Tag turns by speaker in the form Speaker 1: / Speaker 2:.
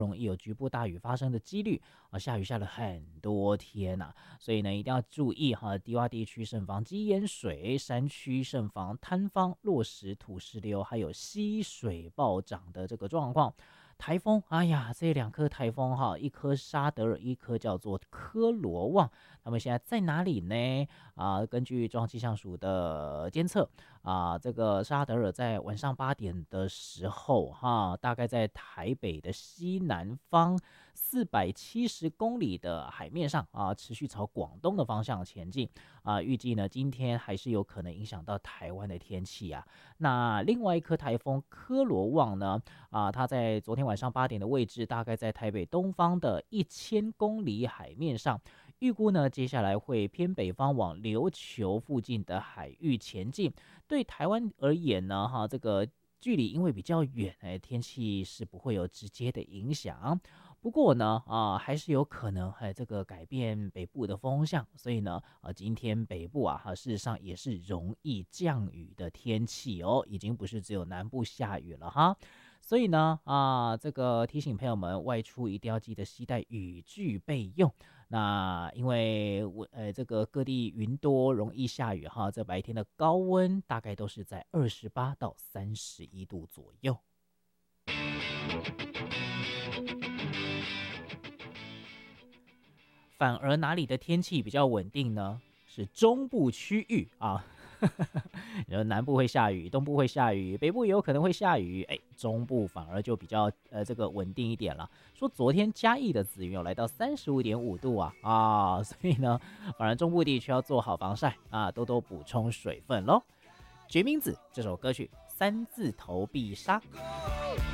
Speaker 1: 容易有局部大雨发生的几率啊，下雨下了很多天呐、所以呢一定要注意哈，低洼地区慎防积淹水，山区慎防坍方、落石、土石流，还有溪水暴涨的这个状况。台风，哎呀，这两颗台风哈，一颗沙德尔，一颗叫做科罗旺，他们现在在哪里呢？根据中央气象署的监测这个沙德尔在晚上8点的时候大概在台北的西南方470公里的海面上持续朝广东的方向前进预计呢今天还是有可能影响到台湾的天气那另外一颗台风科罗旺呢它在昨天晚上8点的位置，大概在台北东方的1000公里海面上。预估呢，接下来会偏北方往琉球附近的海域前进。对台湾而言呢，这个距离因为比较远，天气是不会有直接的影响。不过呢，还是有可能这个改变北部的风向，所以呢，今天北部事实上也是容易降雨的天气哦，已经不是只有南部下雨了哈。所以呢，这个提醒朋友们外出一定要记得携带雨具备用。那因为这个各地云多，容易下雨哈，这白天的高温大概都是在28到31度左右。反而哪里的天气比较稳定呢？是中部区域然后南部会下雨，东部会下雨，北部也有可能会下雨，中部反而就比较这个稳定一点了。说昨天嘉义的紫云有来到35.5度所以呢，反而中部地区要做好防晒多多补充水分咯。决明子这首歌曲3字头必杀。